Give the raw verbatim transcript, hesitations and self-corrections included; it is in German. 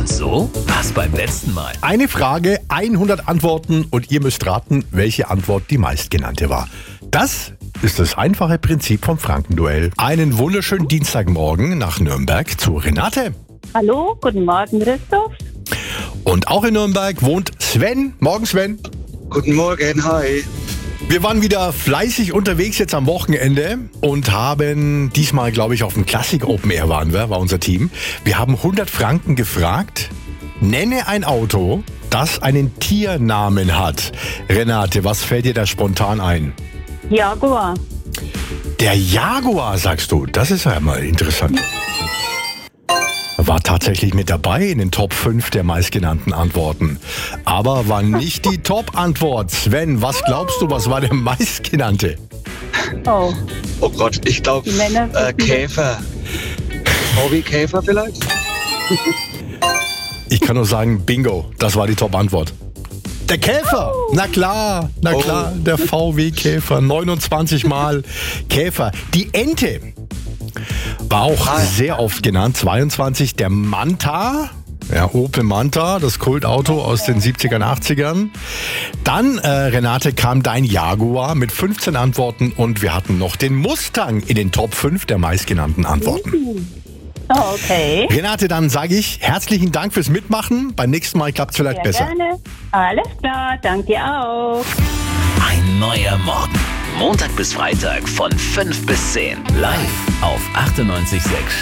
Und so war's beim letzten Mal. Eine Frage, hundert Antworten und ihr müsst raten, welche Antwort die meistgenannte war. Das ist das einfache Prinzip vom Frankenduell. Einen wunderschönen Dienstagmorgen nach Nürnberg zu Renate. Hallo, guten Morgen, Christoph. Und auch in Nürnberg wohnt Sven. Morgen, Sven. Guten Morgen, hi. Wir waren wieder fleißig unterwegs jetzt am Wochenende und haben diesmal, glaube ich, auf dem Classic Open Air waren wir, war unser Team. Wir haben hundert Franken gefragt. Nenne ein Auto, das einen Tiernamen hat. Renate, was fällt dir da spontan ein? Jaguar. Der Jaguar, sagst du. Das ist ja mal interessant. War tatsächlich mit dabei in den Top fünf der meistgenannten Antworten. Aber war nicht die Top-Antwort. Sven, was glaubst du, was war der meistgenannte? Oh, Oh Gott, ich glaube Die Männer äh, wissen Käfer. V wie Käfer vielleicht? Ich kann nur sagen, Bingo, das war die Top-Antwort. Der Käfer, na klar, na Oh. klar, der V W-Käfer, neunundzwanzig Mal Käfer. Die Ente war auch Ah. sehr oft genannt, zweiundzwanzig. Der Manta, ja, Opel Manta, das Kultauto aus den siebzigern, achtzigern. Dann, äh, Renate, kam dein Jaguar mit fünfzehn Antworten und wir hatten noch den Mustang in den Top fünf der meistgenannten Antworten. oh okay. Renate, dann sage ich herzlichen Dank fürs Mitmachen. Beim nächsten Mal klappt es vielleicht Sehr besser. gerne. Alles klar, danke dir auch. Ein neuer Morgen. Montag bis Freitag von fünf bis zehn. Live auf achtundneunzig Komma sechs